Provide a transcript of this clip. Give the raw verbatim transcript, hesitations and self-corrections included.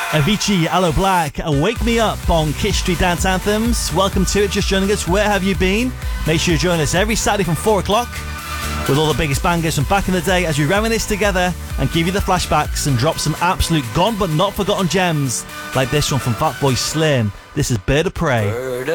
Avicii, Aloe Black, and Wake Me Up on Kish Street Dance Anthems. Welcome to it. Just joining us. Where have you been? Make sure you join us every Saturday from four o'clock with all the biggest bangers from back in the day as we reminisce together and give you the flashbacks and drop some absolute gone but not forgotten gems like this one from Fatboy Slim. This is Bird of Prey. Bird